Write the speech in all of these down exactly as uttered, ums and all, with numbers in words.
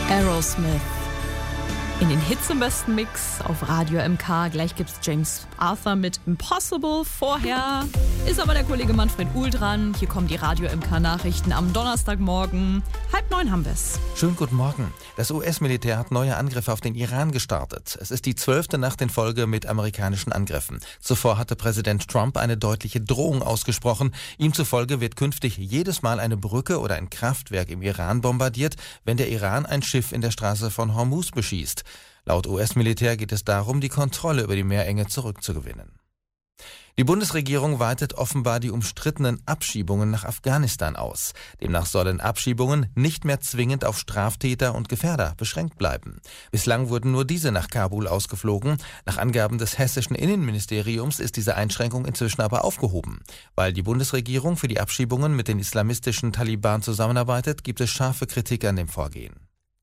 Aerosmith. In den Hits im besten Mix auf Radio M K. Gleich gibt's James Arthur mit Impossible. Vorher ist aber der Kollege Manfred Uhl dran. Hier kommen die Radio M K Nachrichten am Donnerstagmorgen. Halb neun haben wir's. Schönen guten Morgen. Das U S-Militär hat neue Angriffe auf den Iran gestartet. Es ist die zwölfte Nacht in Folge mit amerikanischen Angriffen. Zuvor hatte Präsident Trump eine deutliche Drohung ausgesprochen. Ihm zufolge wird künftig jedes Mal eine Brücke oder ein Kraftwerk im Iran bombardiert, wenn der Iran ein Schiff in der Straße von Hormuz beschießt. Laut U S-Militär geht es darum, die Kontrolle über die Meerenge zurückzugewinnen. Die Bundesregierung weitet offenbar die umstrittenen Abschiebungen nach Afghanistan aus. Demnach sollen Abschiebungen nicht mehr zwingend auf Straftäter und Gefährder beschränkt bleiben. Bislang wurden nur diese nach Kabul ausgeflogen. Nach Angaben des hessischen Innenministeriums ist diese Einschränkung inzwischen aber aufgehoben. Weil die Bundesregierung für die Abschiebungen mit den islamistischen Taliban zusammenarbeitet, gibt es scharfe Kritik an dem Vorgehen.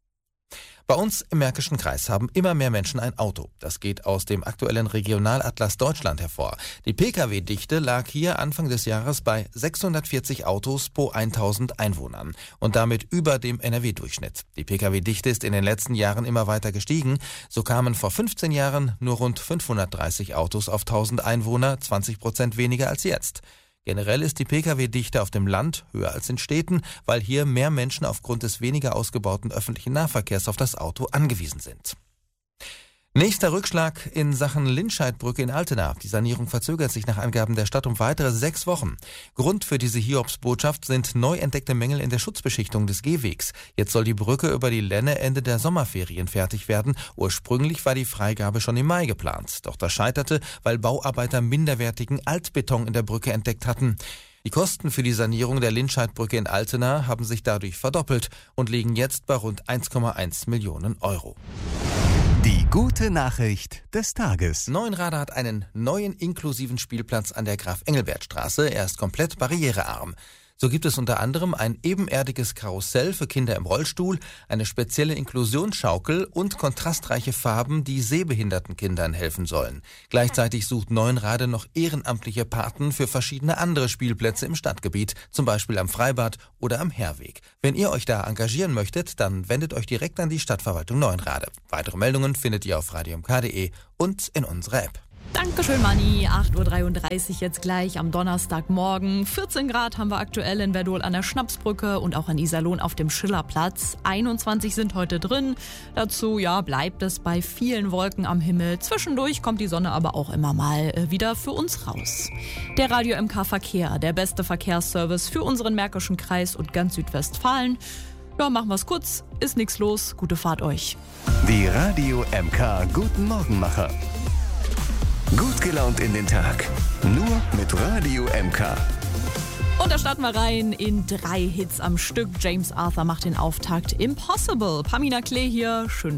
Bei uns im Märkischen Kreis haben immer mehr Menschen ein Auto. Das geht aus dem aktuellen Regionalatlas Deutschland hervor. Die Pkw-Dichte lag hier Anfang des Jahres bei sechshundertvierzig Autos pro tausend Einwohnern und damit über dem N R W-Durchschnitt. Die Pkw-Dichte ist in den letzten Jahren immer weiter gestiegen. So kamen vor fünfzehn Jahren nur rund fünfhundertdreißig Autos auf tausend Einwohner, zwanzig Prozent weniger als jetzt. Generell ist die Pkw-Dichte auf dem Land höher als in Städten, weil hier mehr Menschen aufgrund des weniger ausgebauten öffentlichen Nahverkehrs auf das Auto angewiesen sind. Nächster Rückschlag in Sachen Lindscheidbrücke in Altena. Die Sanierung verzögert sich nach Angaben der Stadt um weitere sechs Wochen. Grund für diese Hiobsbotschaft sind neu entdeckte Mängel in der Schutzbeschichtung des Gehwegs. Jetzt soll die Brücke über die Lenne Ende der Sommerferien fertig werden. Ursprünglich war die Freigabe schon im Mai geplant. Doch das scheiterte, weil Bauarbeiter minderwertigen Altbeton in der Brücke entdeckt hatten. Die Kosten für die Sanierung der Lindscheidbrücke in Altena haben sich dadurch verdoppelt und liegen jetzt bei rund eins Komma eins Millionen Euro. Die gute Nachricht des Tages. Neuenrade hat einen neuen inklusiven Spielplatz an der Graf-Engelbert-Straße. Er ist komplett barrierearm. So gibt es unter anderem ein ebenerdiges Karussell für Kinder im Rollstuhl, eine spezielle Inklusionsschaukel und kontrastreiche Farben, die sehbehinderten Kindern helfen sollen. Gleichzeitig sucht Neuenrade noch ehrenamtliche Paten für verschiedene andere Spielplätze im Stadtgebiet, zum Beispiel am Freibad oder am Herweg. Wenn ihr euch da engagieren möchtet, dann wendet euch direkt an die Stadtverwaltung Neuenrade. Weitere Meldungen findet ihr auf radio m k punkt d e und in unserer App. Dankeschön, Manni. acht Uhr dreiunddreißig jetzt gleich am Donnerstagmorgen. vierzehn Grad haben wir aktuell in Werdohl an der Schnapsbrücke und auch in Iserlohn auf dem Schillerplatz. einundzwanzig sind heute drin. Dazu ja bleibt es bei vielen Wolken am Himmel. Zwischendurch kommt die Sonne aber auch immer mal wieder für uns raus. Der Radio M K Verkehr, der beste Verkehrsservice für unseren Märkischen Kreis und ganz Südwestfalen. Ja, machen wir's kurz. Ist nichts los. Gute Fahrt euch. Die Radio M K Guten Morgenmacher. Gut gelaunt in den Tag. Nur mit Radio M K. Und da starten wir rein in drei Hits am Stück. James Arthur macht den Auftakt. Impossible. Pamina Klee hier. Schön.